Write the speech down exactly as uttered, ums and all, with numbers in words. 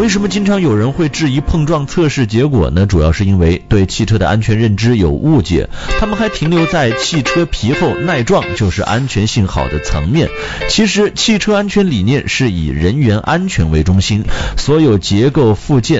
为什么经常有人会质疑碰撞测试结果呢？主要是因为对汽车的安全认知有误解，他们还停留在汽车皮厚耐撞就是安全性好的层面。其实汽车安全理念是以人员安全为中心，所有结构附件